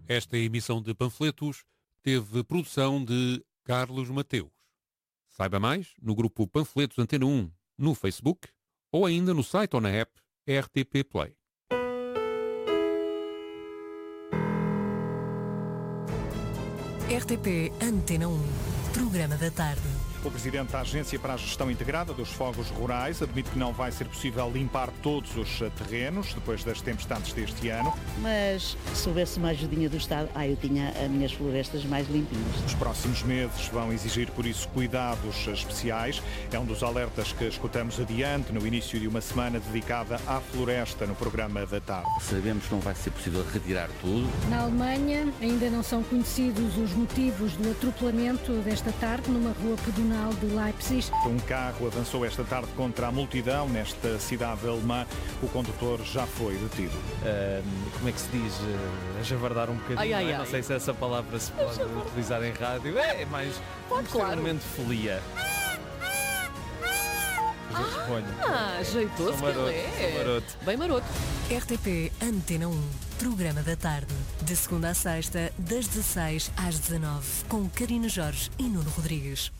Esta emissão de panfletos teve produção de Carlos Mateus. Saiba mais no grupo Panfletos Antena 1 no Facebook ou ainda no site ou na app RTP Play. RTP Antena 1, programa da tarde. O Presidente da Agência para a Gestão Integrada dos Fogos Rurais admite que não vai ser possível limpar todos os terrenos depois das tempestades deste ano. Mas se houvesse uma ajudinha do Estado, eu tinha as minhas florestas mais limpinhas. Os próximos meses vão exigir, por isso, cuidados especiais. É um dos alertas que escutamos adiante no início de uma semana dedicada à floresta no programa da tarde. Sabemos que não vai ser possível retirar tudo. Na Alemanha ainda não são conhecidos os motivos do atropelamento desta tarde numa rua pedonal de Leipzig. Um carro avançou esta tarde contra a multidão nesta cidade alemã. O condutor já foi detido. Como é que se diz? A javardar um bocadinho. Não sei se essa palavra se pode utilizar em rádio. É mais extremamente folia. Ajeitou-se que ele é. Maroto. Bem maroto. RTP Antena 1, programa da tarde. De segunda a sexta, das 16 às 19, com Karina Jorge e Nuno Rodrigues.